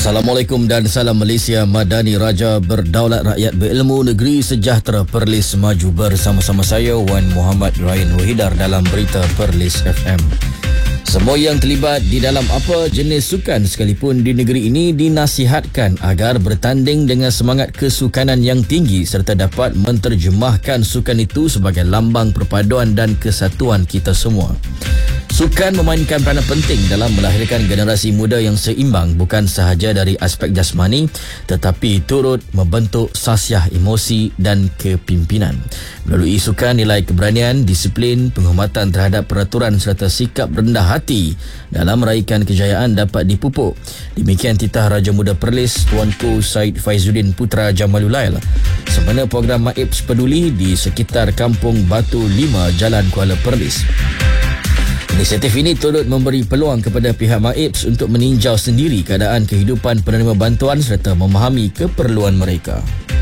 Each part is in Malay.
Assalamualaikum dan salam Malaysia Madani, Raja berdaulat, rakyat berilmu, negeri sejahtera, Perlis maju. Bersama-sama saya Wan Muhammad Ryan Wahidar dalam Berita Perlis FM. Semua yang terlibat di dalam apa jenis sukan sekalipun di negeri ini dinasihatkan agar bertanding dengan semangat kesukanan yang tinggi serta dapat menterjemahkan sukan itu sebagai lambang perpaduan dan kesatuan kita semua. Sukan memainkan peranan penting dalam melahirkan generasi muda yang seimbang, bukan sahaja dari aspek jasmani tetapi turut membentuk sasiah emosi dan kepimpinan. Melalui sukan, nilai keberanian, disiplin, penghormatan terhadap peraturan serta sikap rendah hati dalam meraihkan kejayaan dapat dipupuk. Demikian titah Raja Muda Perlis Tuanku Syed Faizuddin Putra Jamalulail sempena program MAIPS Peduli di sekitar Kampung Batu 5 Jalan Kuala Perlis. Inisiatif ini turut memberi peluang kepada pihak MAIPS untuk meninjau sendiri keadaan kehidupan penerima bantuan serta memahami keperluan mereka.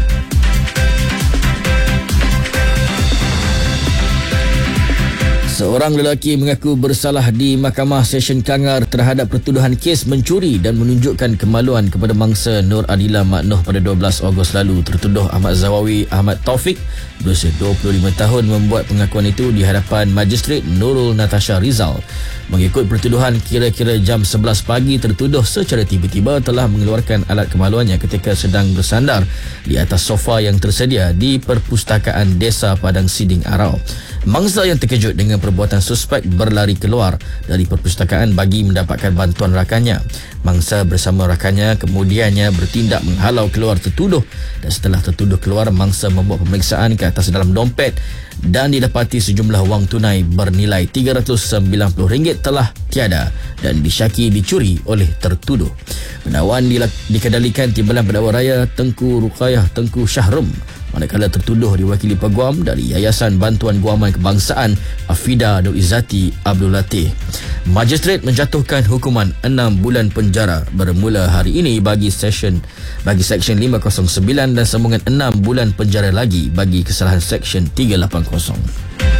Seorang lelaki mengaku bersalah di Mahkamah Session Kangar terhadap pertuduhan kes mencuri dan menunjukkan kemaluan kepada mangsa Nur Adila Mak Noh pada 12 Ogos lalu. Tertuduh Ahmad Zawawi Ahmad Taufik berusia 25 tahun membuat pengakuan itu di hadapan Magistrate Nurul Natasha Rizal. Mengikut pertuduhan, kira-kira jam 11 pagi tertuduh secara tiba-tiba telah mengeluarkan alat kemaluannya ketika sedang bersandar di atas sofa yang tersedia di Perpustakaan Desa Padang Siding Arau. Mangsa yang terkejut dengan perbuatan suspek berlari keluar dari perpustakaan bagi mendapatkan bantuan rakannya. Mangsa bersama rakannya kemudiannya bertindak menghalau keluar tertuduh, dan setelah tertuduh keluar, mangsa membuat pemeriksaan ke atas dalam dompet dan didapati sejumlah wang tunai bernilai RM390 telah tiada dan disyaki dicuri oleh tertuduh. Pendakwaan dikendalikan Timbalan Pendakwa Raya Tengku Ruqayyah Tengku Syahrum, manakala tertuduh diwakili peguam dari Yayasan Bantuan Guaman Kebangsaan Afida Nur Izzati Abdul Latif. Magistrate menjatuhkan hukuman 6 bulan penjara bermula hari ini bagi Seksyen 509 dan sambungan 6 bulan penjara lagi bagi kesalahan Seksyen 380.